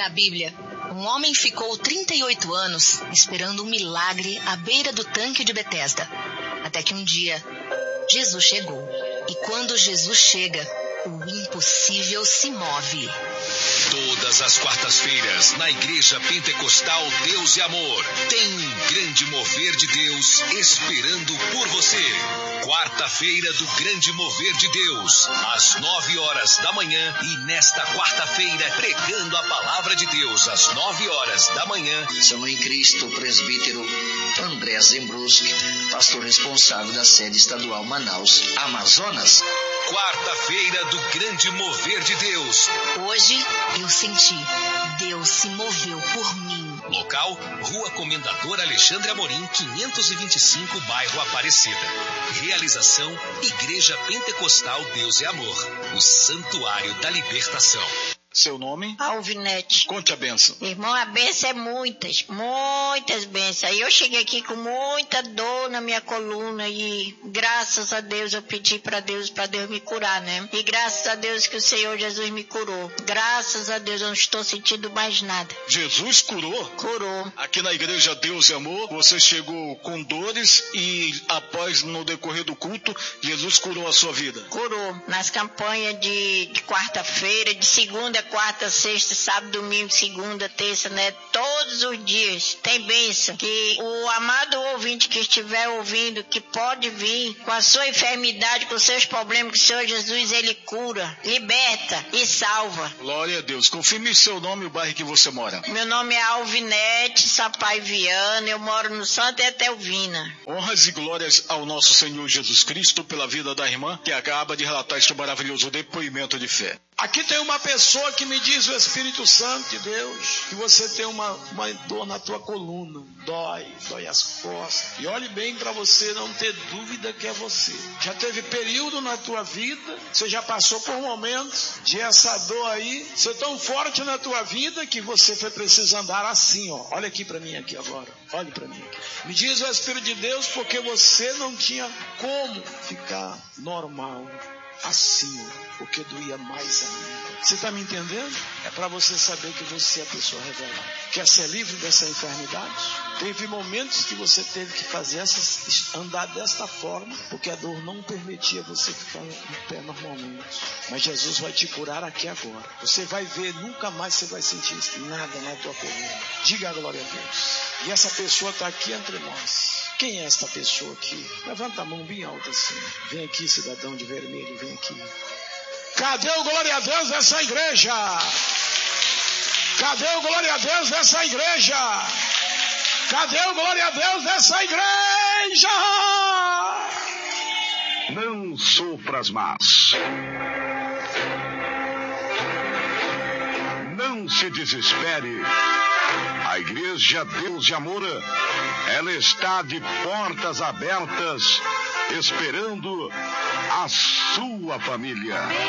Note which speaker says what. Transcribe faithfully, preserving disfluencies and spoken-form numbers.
Speaker 1: Na Bíblia, um homem ficou trinta e oito anos esperando um milagre à beira do tanque de Betesda. Até que um dia, Jesus chegou. E quando Jesus chega, o impossível se move.
Speaker 2: Todas as quartas-feiras, na Igreja Pentecostal Deus e Amor, tem um grande mover de Deus esperando por você. Quarta-feira do Grande Mover de Deus, às nove horas da manhã. E nesta quarta-feira, pregando a palavra de Deus, às nove horas da manhã.
Speaker 3: São em Cristo, presbítero André Zembruski, pastor responsável da sede estadual Manaus, Amazonas.
Speaker 2: Quarta-feira do Grande Mover de Deus.
Speaker 1: Hoje eu senti, Deus se moveu por mim.
Speaker 2: Local, Rua Comendador Alexandre Amorim, quinhentos e vinte e cinco, bairro Aparecida. Realização, Igreja Pentecostal Deus e Amor, o Santuário da Libertação.
Speaker 4: Seu nome?
Speaker 5: Alvinete.
Speaker 4: Conte a bênção.
Speaker 5: Irmão, a bênção é muitas, muitas bênçãos. E eu cheguei aqui com muita dor na minha coluna e graças a Deus eu pedi para Deus, para Deus me curar, né? E graças a Deus que o Senhor Jesus me curou. Graças a Deus eu não estou sentindo mais nada.
Speaker 4: Jesus curou?
Speaker 5: Curou.
Speaker 4: Aqui na Igreja Deus e Amor, você chegou com dores e após, no decorrer do culto, Jesus curou a sua vida?
Speaker 5: Curou. Nas campanhas de, de quarta-feira, de segunda, quarta, sexta, sábado, domingo, segunda, terça, né? Todos os dias tem bênção. Que o amado ouvinte que estiver ouvindo, que pode vir com a sua enfermidade, com os seus problemas, que o Senhor Jesus, Ele cura, liberta e salva.
Speaker 4: Glória a Deus. Confirme seu nome e o bairro que você mora.
Speaker 5: Meu nome é Alvinete Sapai Viana, eu moro no Santa Etelvina.
Speaker 4: Honras e glórias ao nosso Senhor Jesus Cristo pela vida da irmã que acaba de relatar este maravilhoso depoimento de fé.
Speaker 6: Aqui tem uma pessoa que me diz, o Espírito Santo de Deus, que você tem uma, uma dor na tua coluna, dói, dói as costas. E olhe bem para você não ter dúvida que é você. Já teve período na tua vida, você já passou por momentos de essa dor aí, ser tão forte na tua vida que você foi preciso andar assim, ó. Olha aqui para mim aqui agora, olhe para mim aqui. Me diz o Espírito de Deus porque você não tinha como ficar normal. Assim, porque doía mais ainda. Você está me entendendo? É para você saber que você é a pessoa revelada. Quer ser livre dessa enfermidade? Teve momentos que você teve que fazer essas, andar desta forma, porque a dor não permitia você ficar em pé normalmente. Mas Jesus vai te curar aqui agora. Você vai ver, nunca mais você vai sentir nada na tua coluna. Diga a glória a Deus. E essa pessoa está aqui entre nós. Quem é esta pessoa aqui? Levanta a mão bem alta assim. Vem aqui, cidadão de vermelho, vem aqui. Cadê o glória a Deus dessa igreja? Cadê o glória a Deus dessa igreja? Cadê o glória a Deus dessa igreja?
Speaker 7: Não sofras mais. Não se desespere. A Igreja Deus e Amor, ela está de portas abertas, esperando a sua família.